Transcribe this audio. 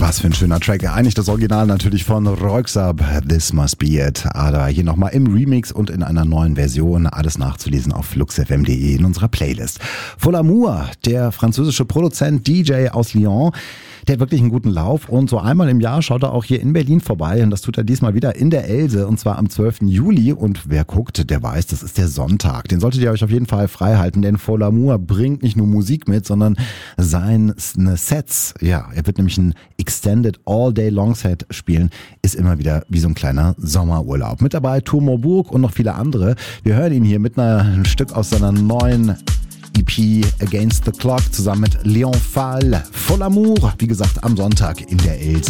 Was für ein schöner Track. Eigentlich das Original natürlich von Röyksopp, This Must Be It. Aber hier nochmal im Remix und in einer neuen Version. Alles nachzulesen auf fluxfm.de in unserer Playlist. Fol Amour, der französische Produzent DJ aus Lyon, der hat wirklich einen guten Lauf und so einmal im Jahr schaut er auch hier in Berlin vorbei und das tut er diesmal wieder in der Else und zwar am 12. Juli und wer guckt, der weiß, das ist der Sonntag. Den solltet ihr euch auf jeden Fall frei halten, denn Fol Amour bringt nicht nur Musik mit, sondern seine Sets. Ja, er wird nämlich ein Extended All-Day-Long Set spielen, ist immer wieder wie so ein kleiner Sommerurlaub. Mit dabei Tour Burg und noch viele andere. Wir hören ihn hier mit einem Stück aus seiner neuen EP Against the Clock zusammen mit Leon Fall. Fol Amour, wie gesagt, am Sonntag in der Else.